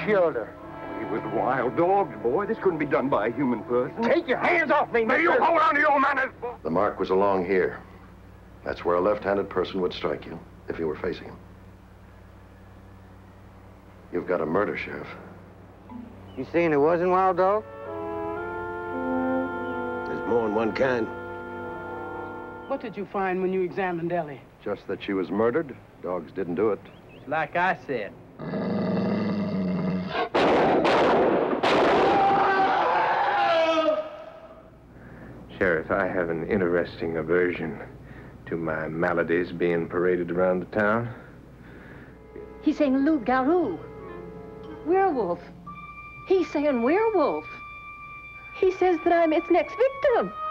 killed her. He was wild dogs, boy. This couldn't be done by a human person. Take your hands off me, Now, you hold on to your manners, boy. The mark was along here. That's where a left-handed person would strike you, if you were facing him. You've got a murder, Sheriff. You saying it wasn't Wild Dog? There's more than one kind. What did you find when you examined Ellie? Just that she was murdered. Dogs didn't do it. Like I said. Sheriff, I have an interesting aversion to my maladies being paraded around the town. He's saying loup-garou. Werewolf. He's saying werewolf. He says that I'm its next victim.